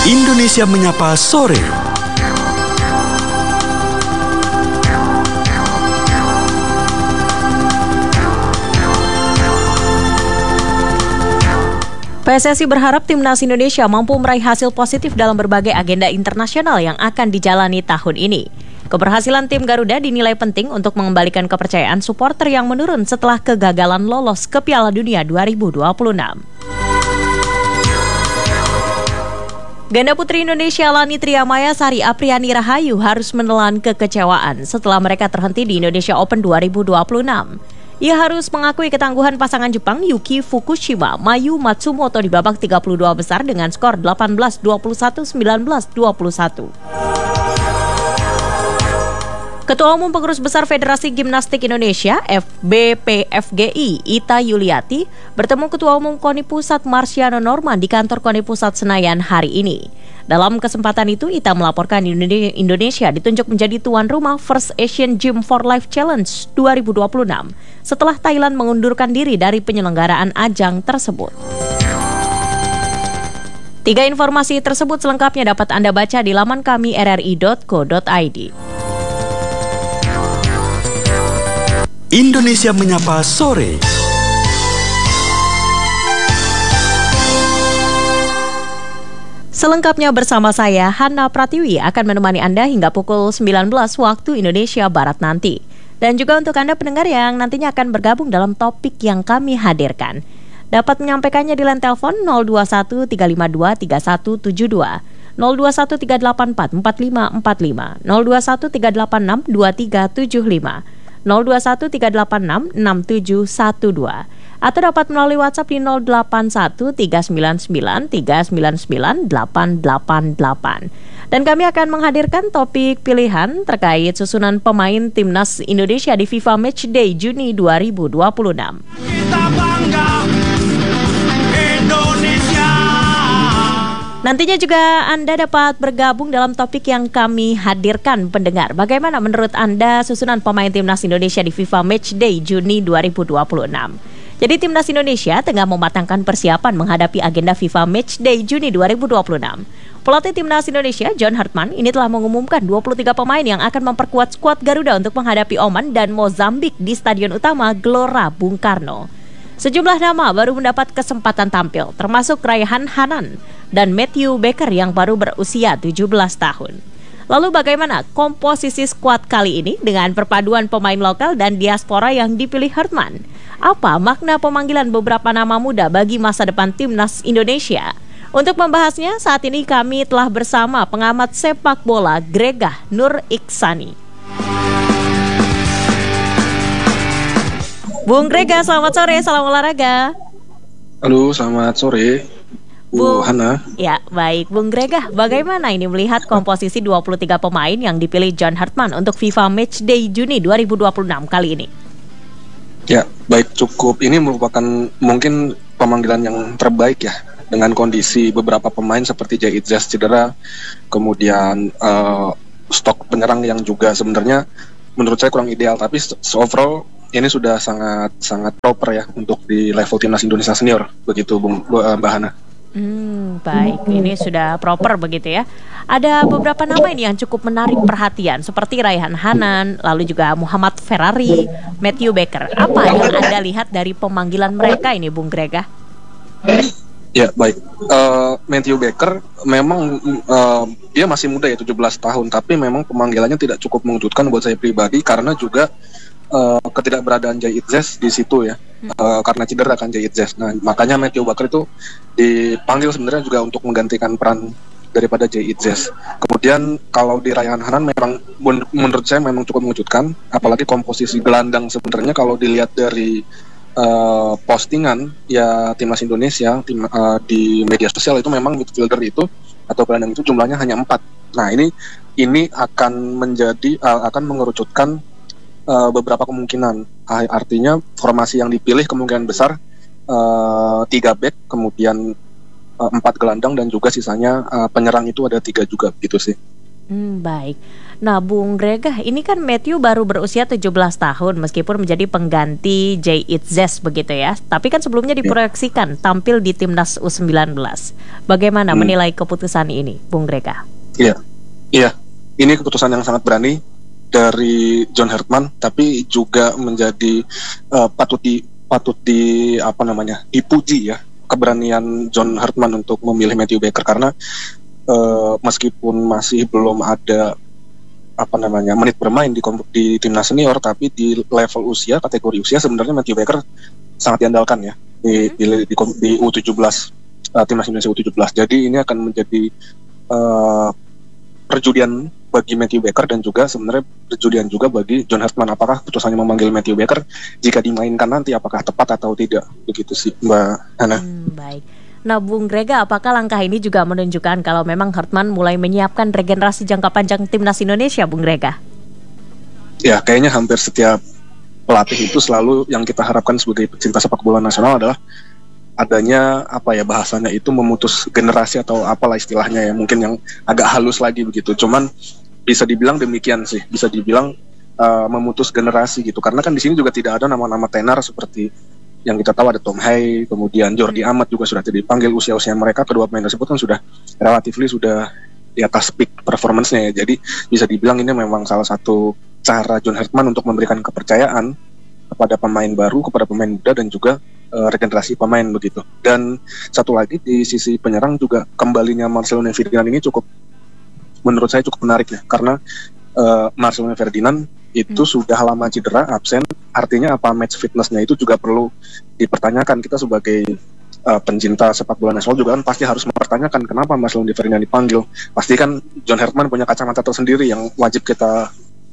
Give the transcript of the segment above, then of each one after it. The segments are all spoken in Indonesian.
Indonesia Menyapa Sore. PSSI berharap Timnas Indonesia mampu meraih hasil positif dalam berbagai agenda internasional yang akan dijalani tahun ini. Keberhasilan tim Garuda dinilai penting untuk mengembalikan kepercayaan supporter yang menurun setelah kegagalan lolos ke Piala Dunia 2026. Ganda putri Indonesia Lani Triamaya Sari Apriani Rahayu harus menelan kekecewaan setelah mereka terhenti di Indonesia Open 2026. Ia harus mengakui ketangguhan pasangan Jepang Yuki Fukushima Mayu Matsumoto di babak 32 besar dengan skor 18-21, 19-21. Ketua Umum Pengurus Besar Federasi Gimnastik Indonesia (BPFGI) Ita Yuliati bertemu Ketua Umum KONI Pusat Marsiano Norman di kantor KONI Pusat Senayan hari ini. Dalam kesempatan itu, Ita melaporkan Indonesia ditunjuk menjadi tuan rumah First Asian Gym for Life Challenge 2026 setelah Thailand mengundurkan diri dari penyelenggaraan ajang tersebut. 3 informasi tersebut selengkapnya dapat Anda baca di laman kami rri.co.id. Indonesia Menyapa Sore. Selengkapnya bersama saya, Hana Pratiwi, akan menemani Anda hingga pukul 19 waktu Indonesia Barat nanti. Dan juga untuk Anda pendengar yang nantinya akan bergabung dalam topik yang kami hadirkan. Dapat menyampaikannya di line telepon 021 352 3172, 021 384 4545, 021 386 2375. 021 386 6712 atau dapat melalui WhatsApp di 081 399 399 888. Dan kami akan menghadirkan topik pilihan terkait susunan pemain Timnas Indonesia di FIFA Matchday Juni 2026. Kita bangga Indonesia. Nantinya juga Anda dapat bergabung dalam topik yang kami hadirkan pendengar. Bagaimana menurut Anda susunan pemain Timnas Indonesia di FIFA Matchday Juni 2026? Jadi Timnas Indonesia tengah mematangkan persiapan menghadapi agenda FIFA Matchday Juni 2026. Pelatih Timnas Indonesia John Hartman ini telah mengumumkan 23 pemain yang akan memperkuat skuad Garuda untuk menghadapi Oman dan Mozambik di Stadion Utama Gelora Bung Karno. Sejumlah nama baru mendapat kesempatan tampil, termasuk Raihan Hanan dan Matthew Baker yang baru berusia 17 tahun. Lalu bagaimana komposisi skuad kali ini dengan perpaduan pemain lokal dan diaspora yang dipilih Hartman? Apa makna pemanggilan beberapa nama muda bagi masa depan Timnas Indonesia? Untuk membahasnya, saat ini kami telah bersama pengamat sepak bola Gregah Nur Iksani. Bung Gregah, selamat sore, salam olahraga. Halo, selamat sore, Bu Hana. Ya, baik. Bung Gregah, bagaimana ini melihat komposisi 23 pemain yang dipilih John Hartman untuk FIFA Matchday Juni 2026 kali ini? Ya, baik, cukup. Ini merupakan mungkin pemanggilan yang terbaik ya, dengan kondisi beberapa pemain seperti Jay Itzes cedera, kemudian stok penyerang yang juga sebenarnya menurut saya kurang ideal, tapi overall ini sudah sangat proper ya untuk di level Timnas Indonesia senior, begitu Mbak Hana. Baik, ini sudah proper begitu ya. Ada beberapa nama ini yang cukup menarik perhatian seperti Raihan Hanan, lalu juga Muhammad Ferrari, Matthew Baker. Apa yang Anda lihat dari pemanggilan mereka ini, Bung Gregah? Ya, baik. Matthew Baker memang dia masih muda ya, 17 tahun, tapi memang pemanggilannya tidak cukup mengejutkan buat saya pribadi karena juga ketidakberadaan Jay Itzes di situ ya, karena cedera kan Jay Itzes. Nah, makanya Matthew Baker itu dipanggil sebenarnya juga untuk menggantikan peran daripada Jay Itzes. Kemudian kalau di Raihan Hanan memang menurut saya memang cukup mengejutkan, apalagi komposisi gelandang sebenarnya kalau dilihat dari postingan ya Timnas Indonesia di media sosial itu memang midfielder itu atau gelandang itu jumlahnya hanya 4. Nah, ini akan mengerucutkan beberapa kemungkinan. Artinya formasi yang dipilih kemungkinan besar 3 back, kemudian 4 gelandang dan juga sisanya penyerang itu ada 3 juga gitu sih. Baik. Nah, Bung Gregah, ini kan Matthew baru berusia 17 tahun meskipun menjadi pengganti Jay Itzes begitu ya. Tapi kan sebelumnya diproyeksikan tampil di timnas U19. Bagaimana menilai keputusan ini, Bung Gregah? Iya, iya. Ini keputusan yang sangat berani dari John Hartman, tapi juga menjadi patut dipuji ya keberanian John Hartman untuk memilih Matthew Baker, karena meskipun masih belum ada menit bermain di timnas senior, tapi di level usia, kategori usia sebenarnya Matthew Baker sangat diandalkan ya di U17, timnas Indonesia U17. Jadi ini akan menjadi perjudian bagi Matthew Baker dan juga sebenarnya perjudian juga bagi John Hartman, apakah putusannya memanggil Matthew Baker jika dimainkan nanti apakah tepat atau tidak, begitu sih Mbak Hana. Baik. Nah, Bung Gregah, apakah langkah ini juga menunjukkan kalau memang Hartman mulai menyiapkan regenerasi jangka panjang timnas Indonesia, Bung Gregah? Ya, kayaknya hampir setiap pelatih itu selalu yang kita harapkan sebagai pecinta sepak bola nasional adalah adanya bahasanya itu memutus generasi atau apalah istilahnya ya, mungkin yang agak halus lagi begitu. Cuman bisa dibilang demikian sih, bisa dibilang memutus generasi gitu. Karena kan di sini juga tidak ada nama-nama tenar seperti yang kita tahu, ada Tom Hay, kemudian Jordi Amat juga sudah tidak dipanggil. Usia-usia mereka kedua pemain tersebut kan sudah relatively sudah di atas peak performance-nya ya. Jadi bisa dibilang ini memang salah satu cara John Hartman untuk memberikan kepercayaan kepada pemain baru, kepada pemain muda, dan juga regenerasi pemain begitu. Dan satu lagi di sisi penyerang juga kembalinya Marcelino Ferdinand ini menurut saya cukup menarik ya, karena Marcelino Ferdinand itu sudah lama cedera, absen, artinya match fitness-nya itu juga perlu dipertanyakan. Kita sebagai pencinta sepak bola nasional juga kan pasti harus mempertanyakan kenapa Marcelino Ferdinand dipanggil. Pasti kan John Hartman punya kacamata tersendiri yang wajib kita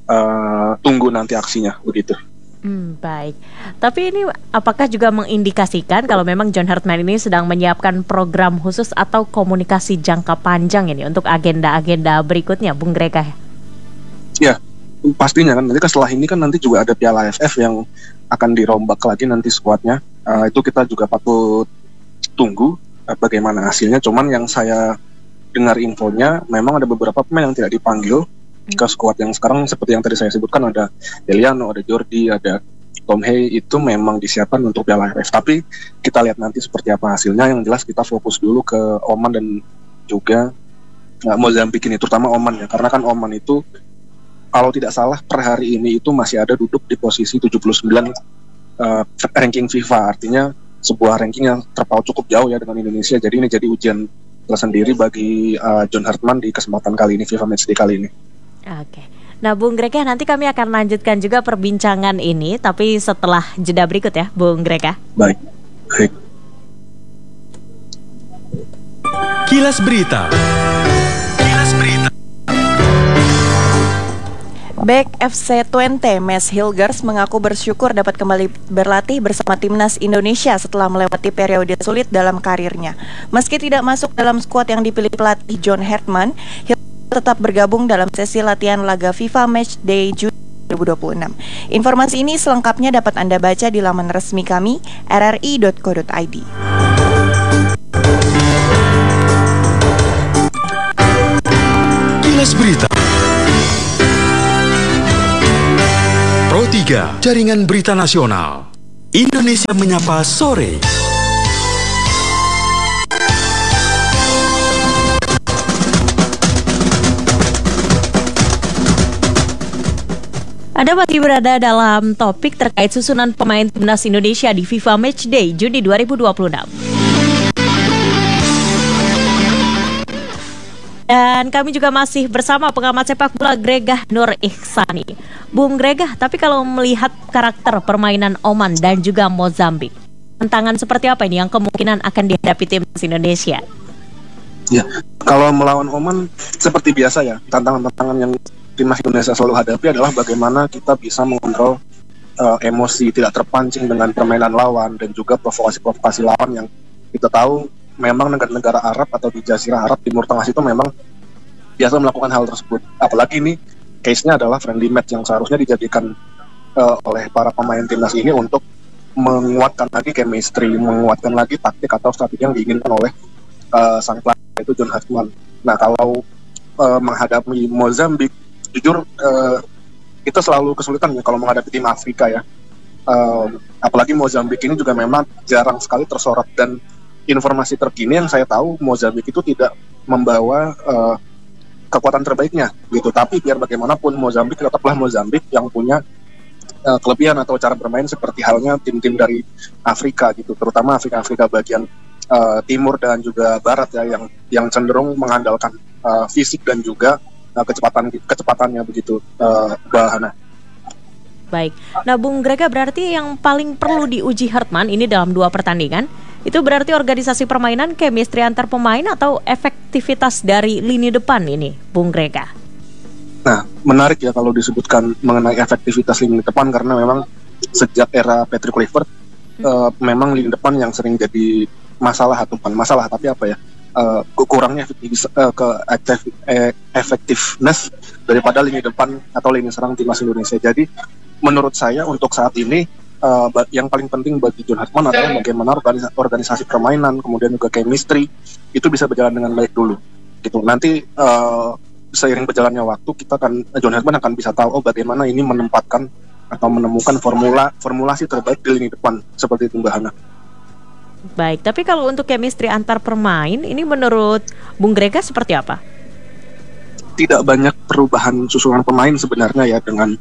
tunggu nanti aksinya begitu. Baik. Tapi ini apakah juga mengindikasikan kalau memang John Hartman ini sedang menyiapkan program khusus atau komunikasi jangka panjang ini untuk agenda-agenda berikutnya, Bung Gregah? Ya, pastinya kan nanti setelah ini kan nanti juga ada Piala AFF yang akan dirombak lagi nanti skuadnya. Itu kita juga patut tunggu bagaimana hasilnya. Cuman yang saya dengar infonya memang ada beberapa pemain yang tidak dipanggil ke skuad yang sekarang, seperti yang tadi saya sebutkan, ada Deliano, ada Jordi, ada Tom Hay, itu memang disiapkan untuk Piala AFF. Tapi kita lihat nanti seperti apa hasilnya. Yang jelas kita fokus dulu ke Oman dan juga Mozambik ini, terutama Oman ya, karena kan Oman itu kalau tidak salah per hari ini itu masih ada duduk di posisi 79 ranking FIFA, artinya sebuah ranking yang terpaut cukup jauh ya dengan Indonesia. Jadi ini jadi ujian tersendiri bagi John Hartman di kesempatan kali ini, FIFA Matchday kali ini. Oke. Nah, Bung Gregah, nanti kami akan lanjutkan juga perbincangan ini, tapi setelah jeda berikut ya, Bung Gregah. Baik. Kilas Berita. Bek FC Twente, Mes Hilgers mengaku bersyukur dapat kembali berlatih bersama timnas Indonesia setelah melewati periode sulit dalam karirnya. Meski tidak masuk dalam skuad yang dipilih pelatih John Hartman, Hilgers tetap bergabung dalam sesi latihan laga FIFA Matchday Juni 2026. Informasi ini selengkapnya dapat Anda baca di laman resmi kami, rri.co.id. Kilas Berita. Pro 3, Jaringan Berita Nasional. Indonesia Menyapa Sore. Anda masih berada dalam topik terkait susunan pemain timnas Indonesia di FIFA Matchday Juni 2026. Dan kami juga masih bersama pengamat sepak bola Gregah Nur Ihsani. Bung Gregah, tapi kalau melihat karakter permainan Oman dan juga Mozambik, tantangan seperti apa ini yang kemungkinan akan dihadapi timnas Indonesia? Ya, kalau melawan Oman seperti biasa ya, tantangan-tantangan yang timnas Indonesia selalu hadapi adalah bagaimana kita bisa mengontrol emosi, tidak terpancing dengan permainan lawan, dan juga provokasi-provokasi lawan yang kita tahu memang negara-negara Arab atau di Jazirah Arab, Timur Tengah itu memang biasa melakukan hal tersebut. Apalagi ini case-nya adalah friendly match yang seharusnya dijadikan oleh para pemain timnas ini untuk menguatkan lagi chemistry, menguatkan lagi taktik atau strategi yang diinginkan oleh sang pelatih, itu John Hartman. Nah, kalau menghadapi Mozambik, jujur kita selalu kesulitan ya kalau menghadapi tim Afrika ya. Apalagi Mozambik ini juga memang jarang sekali tersorot, dan informasi terkini yang saya tahu Mozambik itu tidak membawa kekuatan terbaiknya gitu. Tapi biar bagaimanapun Mozambik tetaplah Mozambik yang punya kelebihan atau cara bermain seperti halnya tim-tim dari Afrika gitu, terutama Afrika bagian timur dan juga barat ya, yang cenderung mengandalkan fisik dan juga kecepatannya begitu, Mbak Hana. Baik. Nah, Bung Grega, berarti yang paling perlu diuji Hartman ini dalam 2 pertandingan itu berarti organisasi permainan, chemistry antar pemain, atau efektivitas dari lini depan ini, Bung Grega? Nah, menarik ya kalau disebutkan mengenai efektivitas lini depan, karena memang sejak era Patrick Kluivert memang lini depan yang sering jadi masalah, atau bukan masalah tapi apa ya, kurangnya efektiveness daripada lini depan atau lini serang timnas Indonesia. Jadi menurut saya untuk saat ini yang paling penting bagi John Hartman adalah bagaimana organisasi permainan, kemudian juga chemistry itu bisa berjalan dengan baik dulu gitu. Nanti seiring berjalannya waktu John Hartman akan bisa tahu bagaimana ini menempatkan atau menemukan formulasi terbaik di lini depan, seperti itu, Mbak Hana. Baik, tapi kalau untuk chemistry antar pemain ini menurut Bung Grega seperti apa? Tidak banyak perubahan susunan pemain sebenarnya ya, dengan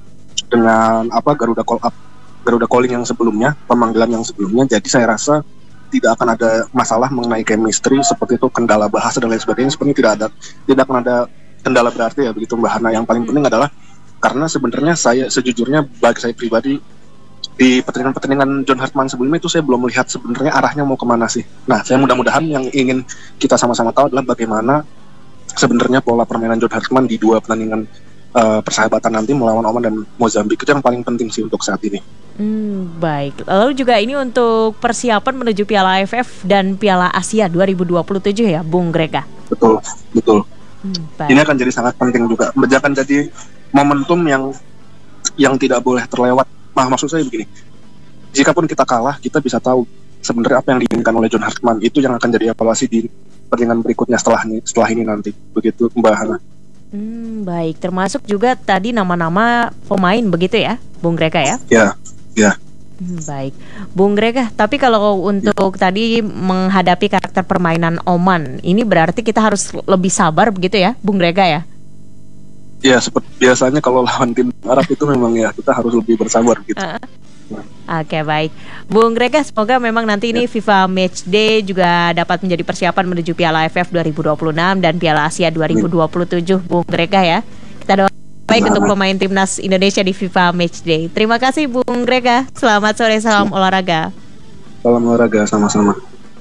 Garuda calling yang sebelumnya, pemanggilan yang sebelumnya. Jadi saya rasa tidak akan ada masalah mengenai chemistry seperti itu, kendala bahasa dan lain sebagainya. Sebenarnya tidak akan ada kendala berarti ya begitu, Mbak Hana. Yang paling penting adalah karena sebenarnya sejujurnya bagi saya pribadi di pertandingan John Hartman sebelumnya itu saya belum melihat sebenarnya arahnya mau kemana sih. Nah, saya mudah-mudahan yang ingin kita sama-sama tahu adalah bagaimana sebenarnya pola permainan John Hartman di 2 pertandingan persahabatan nanti melawan Oman dan Mozambik. Itu yang paling penting sih untuk saat ini. Baik. Lalu juga ini untuk persiapan menuju Piala AFF dan Piala Asia 2027 ya, Bung Grega? Betul. Baik. Ini akan jadi sangat penting juga. Akan jadi momentum yang tidak boleh terlewat. Maksud saya begini, jikapun kita kalah, kita bisa tahu sebenarnya apa yang diinginkan oleh John Hartman. Itu yang akan jadi evaluasi di pertandingan berikutnya setelah ini nanti. Begitu, Mbak Hana. Baik, termasuk juga tadi nama-nama pemain begitu ya, Bung Grega ya? Ya. Baik, Bung Grega, tapi kalau untuk tadi menghadapi karakter permainan Oman, ini berarti kita harus lebih sabar begitu ya, Bung Grega ya? Ya, seperti biasanya kalau lawan tim Arab itu memang ya kita harus lebih bersabar gitu. Oke, baik. Bung Grega, semoga memang nanti ini FIFA Matchday juga dapat menjadi persiapan menuju Piala AFF 2026 dan Piala Asia 2027, Bung Grega ya. Kita doakan baik untuk pemain timnas Indonesia di FIFA Matchday. Terima kasih, Bung Grega. Selamat sore, salam olahraga. Salam olahraga, sama-sama.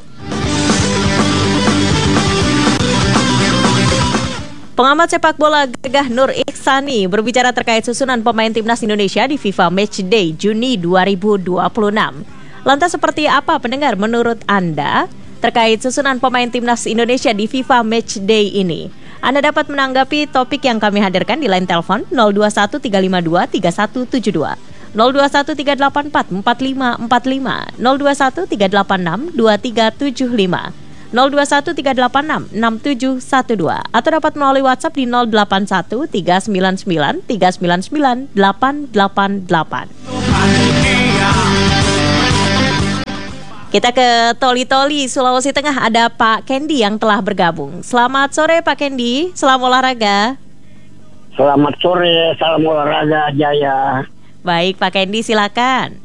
Pengamat sepak bola Gegah Nur Ikhsani berbicara terkait susunan pemain timnas Indonesia di FIFA Matchday Juni 2026. Lantas seperti apa pendengar menurut Anda terkait susunan pemain timnas Indonesia di FIFA Matchday ini? Anda dapat menanggapi topik yang kami hadirkan di line telepon 0213523172, 0213844545, 0213862375. 0213866712 atau dapat melalui WhatsApp di 081399399888. Kita ke Toli-Toli, Sulawesi Tengah, ada Pak Kendi yang telah bergabung. Selamat sore Pak Kendi, salam olahraga. Selamat sore, salam olahraga Jaya. Baik Pak Kendi, silakan.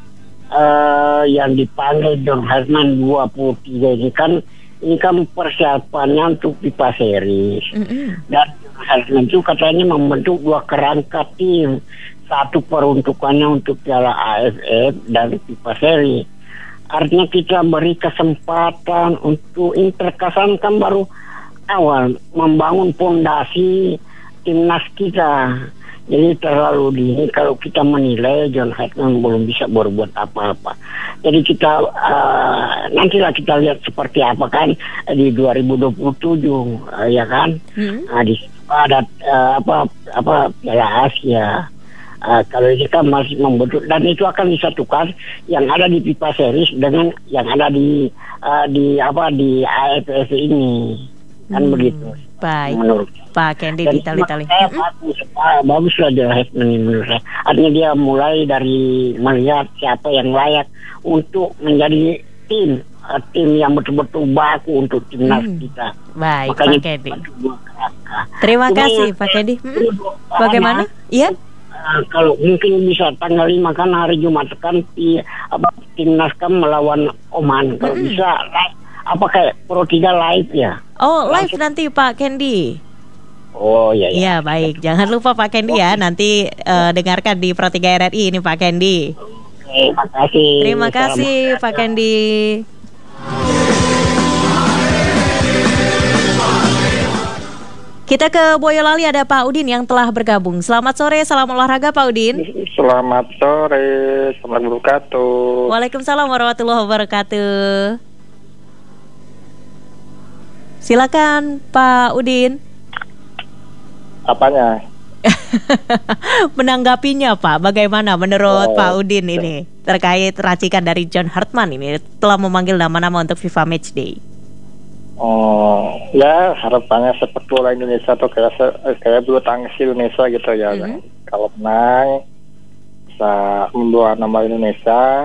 Yang dipanggil John Hartman 23 ini kan persiapannya untuk FIFA Series. Dan John Hartman itu katanya membentuk 2 kerangka tim, satu peruntukannya untuk Piala AFF dan FIFA Series. Artinya kita beri kesempatan untuk Interkasan kan baru awal membangun fondasi timnas kita. Jadi terlalu dini kalau kita menilai John Hartman belum bisa berbuat apa-apa. Jadi kita nantilah kita lihat seperti apa kan di 2027 ya kan. Di ada Piala Asia. Kalau kita masih membentuk dan itu akan disatukan yang ada di FIFA Series dengan yang ada di AFF ini. Kan begitu. Baik. Menurut Pak Kendi dan di Tali-Tali. saya bagus lah dia menurut saya. Artinya dia mulai dari melihat siapa yang layak untuk menjadi tim yang betul-betul baku untuk timnas kita. Baik, Makanya Pak Kendi. Terima kasih, Pak Kendi. Bagaimana? Iya? Kalau mungkin bisa tanggal 5 kan hari Jumat kan timnas kan melawan Oman. Kalau bisa kayak Pro 3 live ya. Oh, live nanti Pak Kendi. Oh iya. Iya, baik. Jangan lupa Pak Kendi ya, nanti dengarkan di Pro 3 RRI ini Pak Kendi. Terima kasih. Terima kasih Pak Kendi. Kita ke Boyolali, ada Pak Udin yang telah bergabung. Selamat sore, salam olahraga Pak Udin. Selamat sore, assalamualaikum warahmatullahi wabarakatuh. Waalaikumsalam warahmatullahi wabarakatuh. Silakan Pak Udin. Apanya? Menanggapinya Pak, bagaimana menurut Pak Udin ini terkait racikan dari John Hartman ini telah memanggil nama-nama untuk FIFA Matchday? Oh, ya harapannya sepak bola Indonesia atau kayak bulu tangkis Indonesia gitu ya. Kalau menang bisa membawa nama Indonesia,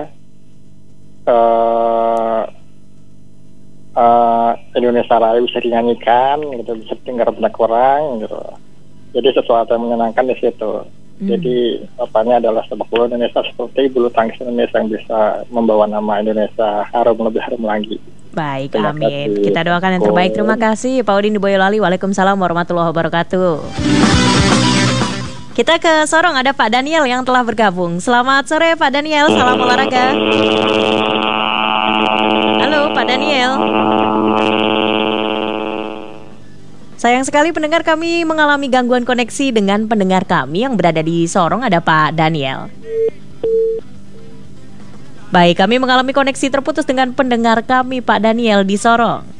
Indonesia Raya bisa dinyanyikan, gitu, bisa dengar banyak orang, gitu. Jadi sesuatu yang menyenangkan di situ. Jadi apanya adalah sepak bola Indonesia seperti bulu tangkis Indonesia yang bisa membawa nama Indonesia lebih harum lagi. Baik, amin. Kita doakan yang terbaik. Terima kasih Pak Udin di Boyolali. Waalaikumsalam warahmatullahi wabarakatuh. Kita ke Sorong, ada Pak Daniel yang telah bergabung. Selamat sore Pak Daniel, salam olahraga. Halo Pak Daniel. Sayang sekali pendengar kami mengalami gangguan koneksi dengan pendengar kami yang berada di Sorong, ada Pak Daniel. Baik, kami mengalami koneksi terputus dengan pendengar kami Pak Daniel di Sorong.